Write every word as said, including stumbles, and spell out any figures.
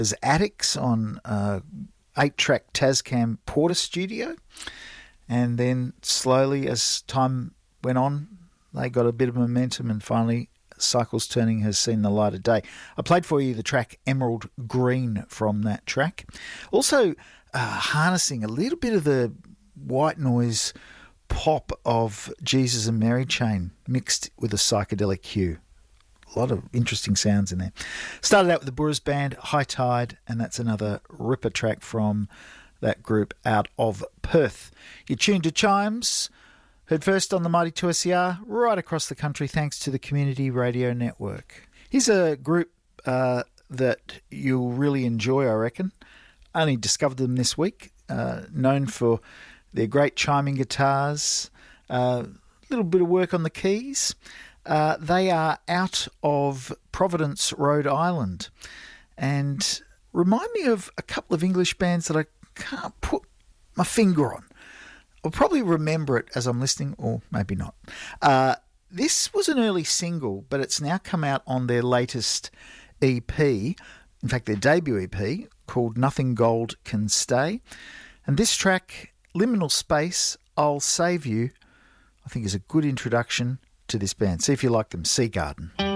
There's Attics on uh, eight-track Tascam Porter Studio. And then slowly, as time went on, they got a bit of momentum, and finally Cycles Turning has seen the light of day. I played for you the track Emerald Green from that track. Also uh, harnessing a little bit of the white noise pop of Jesus and Mary Chain mixed with a psychedelic hue. A lot of interesting sounds in there. Started out with the Burris Band, High Tide, and that's another ripper track from that group out of Perth. You're tuned to Chimes, heard first on the Mighty two S E R, right across the country thanks to the Community Radio Network. Here's a group uh, that you'll really enjoy, I reckon. Only discovered them this week, uh, known for their great chiming guitars, a uh, little bit of work on the keys. Uh, they are out of Providence, Rhode Island, and remind me of a couple of English bands that I can't put my finger on. I'll probably remember it as I'm listening, or maybe not. Uh, this was an early single, but it's now come out on their latest E P, in fact their debut E P, called Nothing Gold Can Stay. And this track, Liminal Space, I'll Save You, I think is a good introduction to this band. See if you like them. Sea Garden.